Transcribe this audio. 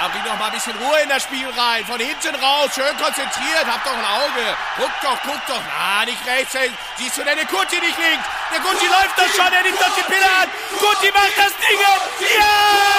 Ja, bring doch mal ein bisschen Ruhe in das Spiel rein. Von hinten raus, schön konzentriert. Hab doch ein Auge. Guck doch. Na, nicht rechts. Siehst du denn den Kuti nicht links? Der Kuti läuft doch schon, er nimmt doch die Pille an. Kuti macht das Ding. Ja!